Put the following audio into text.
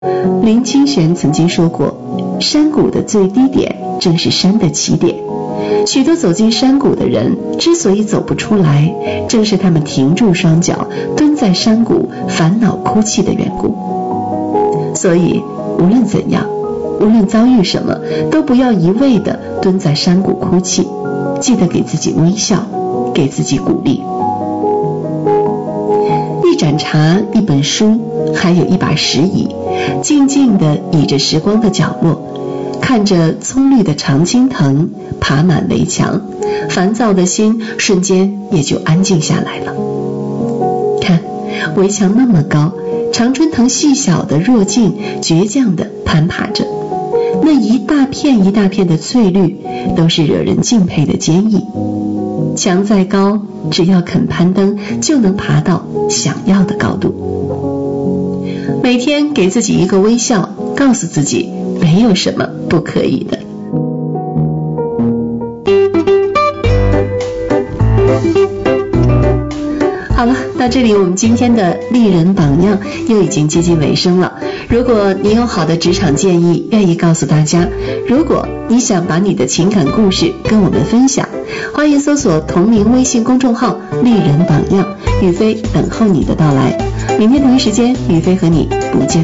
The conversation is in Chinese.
林清玄曾经说过，山谷的最低点正是山的起点。许多走进山谷的人之所以走不出来，正是他们停住双脚，蹲在山谷烦恼哭泣的缘故。所以无论怎样，无论遭遇什么，都不要一味地蹲在山谷哭泣，记得给自己微笑，给自己鼓励。一盏茶，一本书，还有一把石椅，静静地倚着时光的角落，看着葱绿的常青藤爬满围墙，烦躁的心瞬间也就安静下来了。看，围墙那么高，常春藤细小的弱劲倔强地攀爬着，那一大片一大片的翠绿都是惹人敬佩的坚毅。墙再高，只要肯攀登，就能爬到想要的高度。每天给自己一个微笑，告诉自己没有什么不可以的。好了，到这里我们今天的丽人榜样又已经接近尾声了。如果你有好的职场建议愿意告诉大家，如果你想把你的情感故事跟我们分享，欢迎搜索同名微信公众号丽人榜样，宇飞等候你的到来。明天同一时间，宇飞和你不见